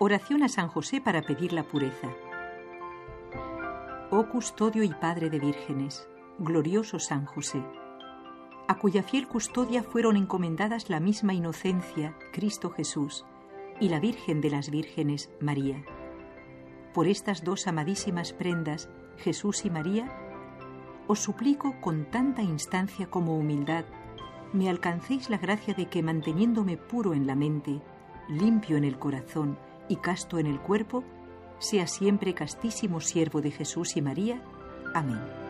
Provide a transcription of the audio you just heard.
Oración a San José para pedir la pureza. Oh custodio y padre de vírgenes, glorioso San José, a cuya fiel custodia fueron encomendadas la misma inocencia, Cristo Jesús, y la Virgen de las Vírgenes, María. Por estas dos amadísimas prendas, Jesús y María, os suplico con tanta instancia como humildad, me alcancéis la gracia de que, manteniéndome puro en la mente, limpio en el corazón y casto en el cuerpo, sea siempre castísimo siervo de Jesús y María. Amén.